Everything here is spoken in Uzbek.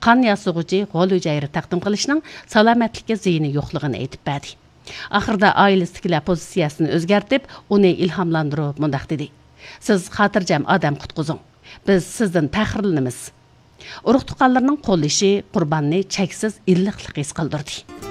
qon yasıg'uchi g'ol hujayra taqdim qilishning salomatlikka ziyini yo'qligini aytib berdi. Oxirida oilasidagilar pozitsiyasini o'zgartib, uni ilhomlantirib mundaq dedi. Siz xotirjam odam qutqizing. Biz sizdan faxrlanamiz. Urug' tuqqanlarning qo'llashi qurbonni cheksiz illiqlik his qildirdi.